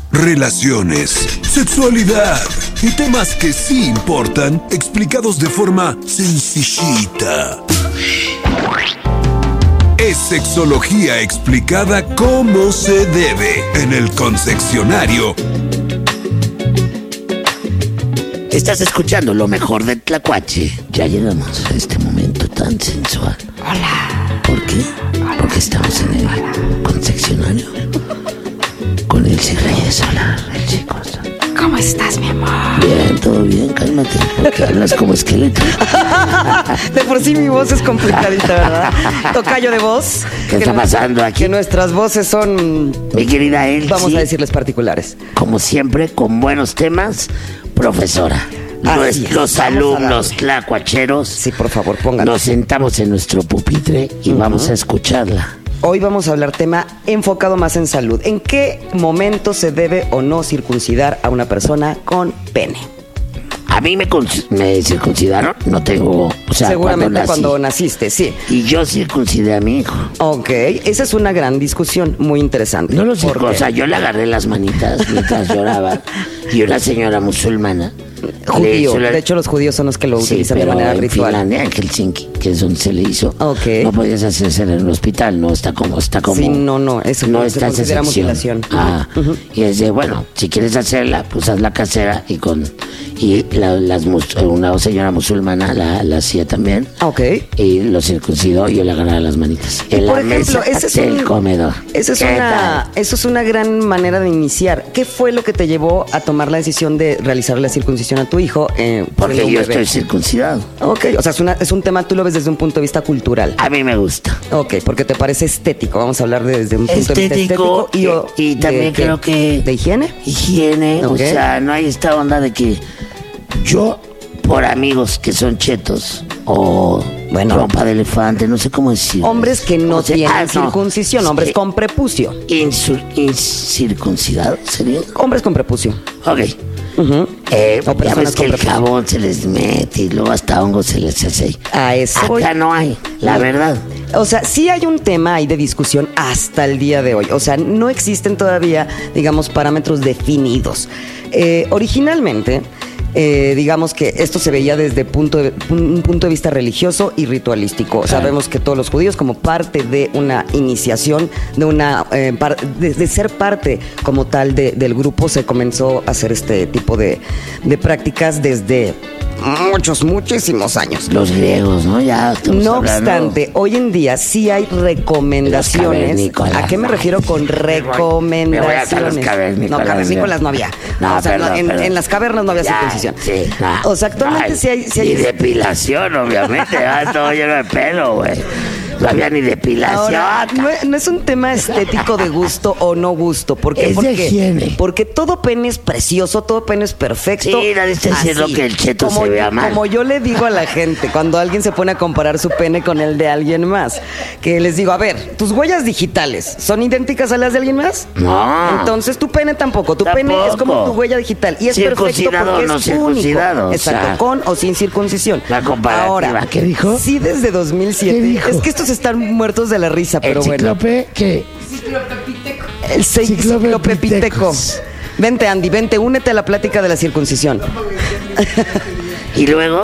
relaciones, sexualidad y temas que sí importan, explicados de forma sencillita. Es sexología explicada como se debe en el Concepcionario. Estás escuchando lo mejor de Tlacuache. Ya llegamos a este momento tan sensual. Hola. ¿Por qué? Porque estamos en el Concepcionario con el Reyes Solar, el chico. ¿Cómo estás, mi amor? Bien, todo bien, cálmate, porque hablas como esqueleto. De por sí mi voz es complicadita, ¿verdad? Tocayo de voz. ¿Qué está pasando aquí? Que nuestras voces son... Mi querida Elsie. Vamos a decirles particulares. Como siempre, con buenos temas, profesora. Los alumnos tlacuacheros. Sí, por favor, pónganlo. Nos sentamos en nuestro pupitre y vamos a escucharla. Hoy vamos a hablar tema enfocado más en salud. ¿En qué momento se debe o no circuncidar a una persona con pene? A mí me circuncidaron, no tengo... O sea, seguramente cuando naciste, sí. Y yo circuncidé a mi hijo. Ok, esa es una gran discusión, muy interesante. No lo sé, o sea, yo le agarré las manitas mientras lloraba. Y una señora musulmana... Judío, de hecho los judíos son los que lo utilizan de manera ritual. Finlandia, en Helsinki, que es donde se le hizo. Okay. No podías hacerse en el hospital, no está como. Sí, no, eso no se considera mutilación. Y es de, bueno, si quieres hacerla, pues haz la casera una señora musulmana la hacía también. Ok. Y lo circuncidó y yo le agarraba las manitas. En por la ejemplo, mesa del comedor. Eso es una gran manera de iniciar. ¿Qué fue lo que te llevó a tomar la decisión de realizar la circuncisión a tu hijo? Porque yo estoy circuncidado. Ok, o sea, es un tema, tú lo ves desde un punto de vista cultural. A mí me gusta. Ok, porque te parece estético. Vamos a hablar desde un punto de vista estético. Y también creo que... ¿De higiene? Higiene, okay. O sea, no hay esta onda de que yo, por amigos que son chetos o... Bueno, trompa de elefante, no sé cómo decir. Hombres que no tienen circuncisión, hombres con prepucio. ¿Incircuncidados sería? Hombres con prepucio. Ok. Ya ves que el jabón se les mete y luego hasta hongo se les hace. A eso. Acá no hay, la verdad. O sea, sí hay un tema ahí de discusión hasta el día de hoy. O sea, no existen todavía, digamos, parámetros definidos. Originalmente... digamos que esto se veía desde un punto de vista religioso y ritualístico. Sabemos que todos los judíos, como parte de una iniciación, de ser parte como tal del grupo, se comenzó a hacer este tipo de prácticas desde muchísimos años. Los griegos, ¿no? Ya no obstante, hoy en día sí hay recomendaciones. ¿A qué me refiero con recomendaciones? No, cavernícolas no había. No, o sea, perdón, en las cavernas no había circuncisión. Sí, o sea, actualmente sí hay... Y depilación, obviamente. Todo lleno de pelo, güey. No había ni depilación. Ahora, no es un tema estético de gusto o no gusto. Es de higiene. Porque todo pene es precioso, todo pene es perfecto. Sí, nadie está diciendo que el cheto se vea mal. Como yo le digo a la gente, cuando alguien se pone a comparar su pene con el de alguien más, que les digo, a ver, tus huellas digitales, ¿son idénticas a las de alguien más? No. Entonces tu pene tampoco. Tu pene es como tu huella digital. Y es perfecto porque no es circuncidado, único. Exacto, con o sin circuncisión. La comparativa. Ahora, ¿qué dijo? Sí, desde 2007. Es que estos están muertos de la risa, pero bueno. ¿Qué? Ciclopepiteco. El ciclopepiteco. Vente, Andy, únete a la plática de la circuncisión. ¿Y luego?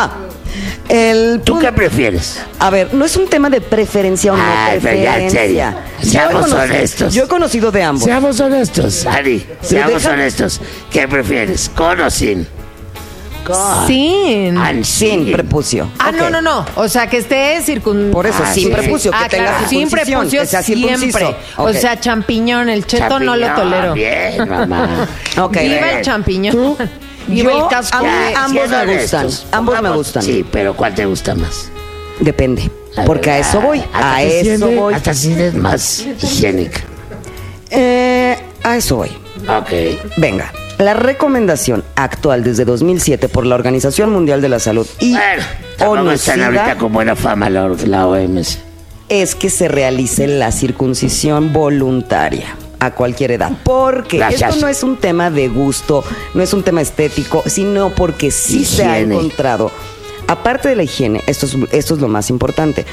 ¿Tú qué prefieres? A ver, no es un tema de preferencia o no preferencia. En serio. Seamos honestos. Yo he conocido de ambos. Seamos honestos, Ari. Seamos honestos. ¿Qué prefieres? ¿Con o sin? Sin prepucio. Okay. No. O sea, que esté Por eso, sin prepucio, que tenga circuncisión. Sin prepucio, que sea siempre. Okay. O sea, champiñón. El cheto no lo tolero. Bien, mamá. Viva el champiñón. Viva el casco. Ambos me gustan. Ambos me gustan. Sí, pero ¿cuál te gusta más? Depende. Porque a eso voy. Hasta si eres más higiénica. A eso voy. Ok. Venga. La recomendación actual desde 2007 por la Organización Mundial de la Salud y tampoco están ahorita con buena fama la OMS, es que se realice la circuncisión voluntaria a cualquier edad. Porque esto no es un tema de gusto, no es un tema estético, sino porque sí se ha encontrado, aparte de la higiene, esto es lo más importante.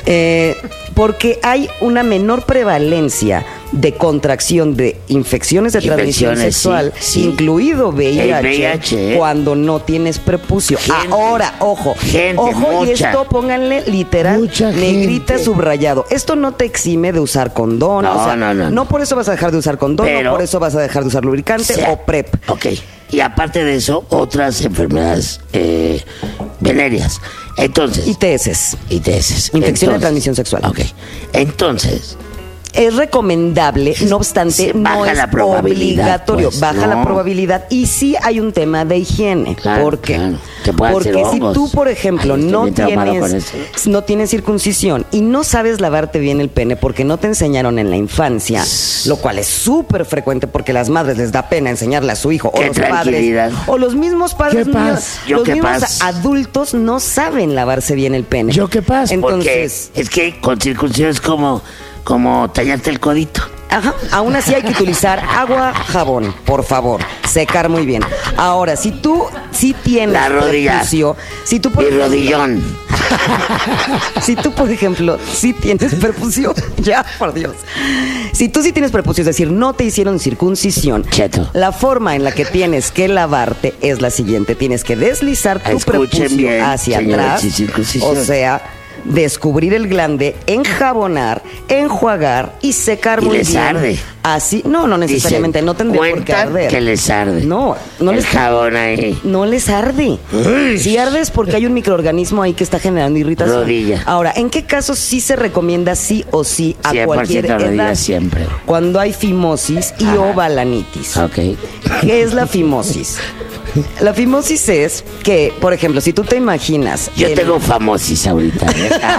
Porque hay una menor prevalencia de contracción de infecciones de transmisión sexual, sí. incluido VIH, VIH, cuando no tienes prepucio. Ahora, ojo, mucha, y esto pónganle literal, negrita, subrayado. Esto no te exime de usar condón. No por eso vas a dejar de usar condón, no por eso vas a dejar de usar lubricante o PrEP. Ok, y aparte de eso, otras enfermedades venéreas. Entonces, ITS. Infección de transmisión sexual. Ok, entonces... Es recomendable, no obstante, no es obligatorio. Pues, baja la probabilidad. Y sí hay un tema de higiene. Claro, ¿Por qué? Claro. Porque si tú, por ejemplo, no tienes circuncisión y no sabes lavarte bien el pene porque no te enseñaron en la infancia, lo cual es súper frecuente porque las madres les da pena enseñarle a su hijo, o los padres, o los mismos padres, los mismos adultos no saben lavarse bien el pene. ¿Qué pasa? Entonces, porque es que con circuncisión es como tallarte el codito. Ajá, aún así hay que utilizar agua, jabón, por favor, secar muy bien. Ahora, si tú tienes la rodilla, prepucio, rodillón. Si tú, por ejemplo, sí tienes prepucio, ya, por Dios. Si tú sí tienes prepucio, es decir, no te hicieron circuncisión, Cheto, la forma en la que tienes que lavarte es la siguiente. Tienes que deslizar tu prepucio bien, hacia atrás, o sea, descubrir el glande, enjabonar, enjuagar y secar muy bien. Arde. Así, no necesariamente, no tendría por qué arder. Que les arde. No les jabón ahí. No les arde. Si arde es porque hay un microorganismo ahí que está generando irritación. Rodilla. Ahora, ¿en qué casos sí se recomienda sí o sí a cualquier edad? Siempre. Cuando hay fimosis y o balanitis. Ok. ¿Qué es la fimosis? La fimosis es que, por ejemplo, si tú te imaginas... Yo tengo famosis ahorita.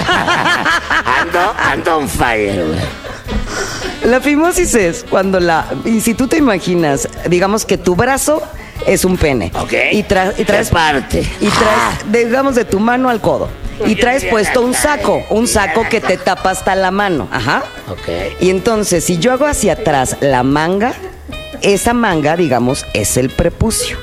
Ando on fire, güey. La fimosis es cuando y si tú te imaginas, digamos que tu brazo es un pene. Ok. Y traes parte. Y traes, digamos, de tu mano al codo. Y traes puesto un saco que te tapa hasta la mano. Ajá. Ok. Y entonces, si yo hago hacia atrás la manga, esa manga, digamos, es el prepucio.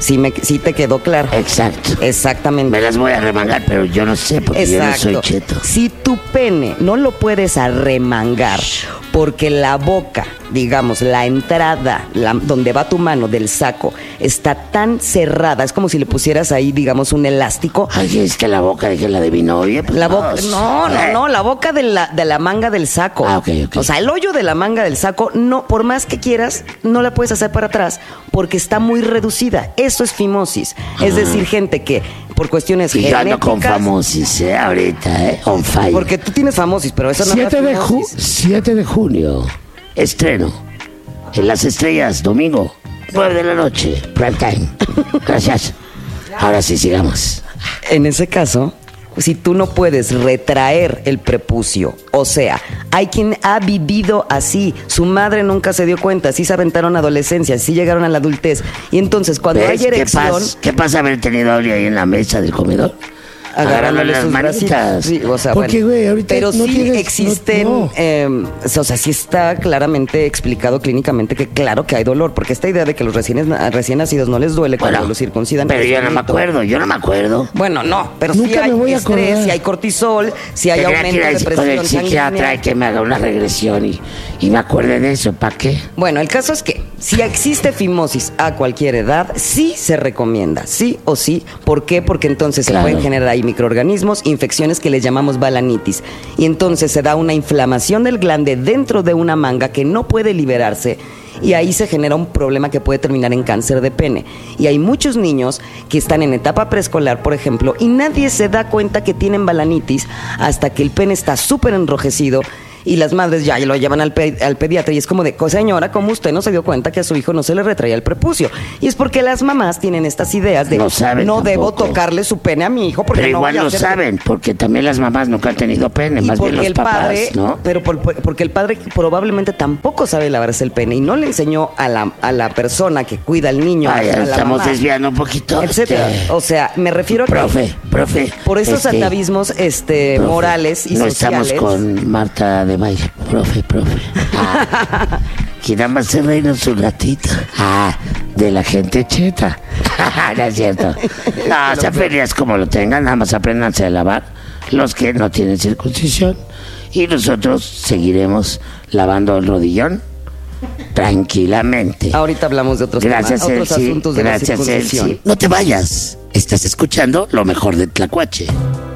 Sí te quedó claro. Exacto. Exactamente. Me las voy a remangar, pero yo no sé porque yo no soy cheto. Si tu pene no lo puedes arremangar porque la boca, digamos, la entrada, donde va tu mano del saco, está tan cerrada, es como si le pusieras ahí, digamos, un elástico. Ay, es que la boca de la de mi novia. Pues la boca, no, la boca de la manga del saco. Ah, ok. O sea, el hoyo de la manga del saco, no, por más que quieras, no la puedes hacer para atrás porque está muy reducida. Eso es fimosis. Es decir, gente que por cuestiones genéticas... Yo ando con famosis, ahorita, on fire. Porque tú tienes famosis, pero eso no es fimosis. 7 de junio, estreno en Las Estrellas, domingo, 9 de la noche, prime time. Gracias. Ahora sí, sigamos. En ese caso, si tú no puedes retraer el prepucio, o sea, hay quien ha vivido así, su madre nunca se dio cuenta, sí se aventaron adolescencia, sí llegaron a la adultez, y entonces cuando hay erección... ¿Qué pasa haber tenido a Oli ahí en la mesa del comedor? Agarrándole sus manitas. Sí, o sea, porque, güey, ahorita pero no sí existen, o sea, sí está claramente explicado clínicamente que claro que hay dolor, porque esta idea de que los recién nacidos no les duele cuando los circuncidan. Pero yo no me acuerdo. Bueno, no, pero nunca sí hay me voy estrés, sí hay cortisol, sí hay aumento de presión sanguínea. El psiquiatra que me haga una regresión y me acuerde de eso, ¿para qué? Bueno, el caso es que si existe fimosis a cualquier edad, sí se recomienda, sí o sí. ¿Por qué? Porque entonces se pueden generar ahí microorganismos, infecciones que les llamamos balanitis. Y entonces se da una inflamación del glande dentro de una manga que no puede liberarse. Y ahí se genera un problema que puede terminar en cáncer de pene. Y hay muchos niños que están en etapa preescolar, por ejemplo, y nadie se da cuenta que tienen balanitis hasta que el pene está súper enrojecido. Y las madres ya lo llevan al pediatra y es como de, señora, ¿cómo usted no se dio cuenta que a su hijo no se le retraía el prepucio? Y es porque las mamás tienen estas ideas de no debo tocarle su pene a mi hijo porque pero igual no saben, porque también las mamás nunca han tenido pene, más bien los papás, ¿no? Pero porque el padre probablemente tampoco sabe lavarse el pene y no le enseñó a la persona que cuida al niño, a la estamos mamá, desviando un poquito, etcétera. O sea, me refiero a profe, por esos atavismos morales y no sociales. Estamos con Marta de Valle, profe. Que nada más se reinos un ratito. De la gente cheta. No es cierto. No, se feliz como lo tengan, nada más apréndanse a lavar los que no tienen circuncisión. Y nosotros seguiremos lavando el rodillón tranquilamente. Ahorita hablamos de otros temas, otros asuntos de la circuncisión. No te vayas. Estás escuchando lo mejor de Tlacuache.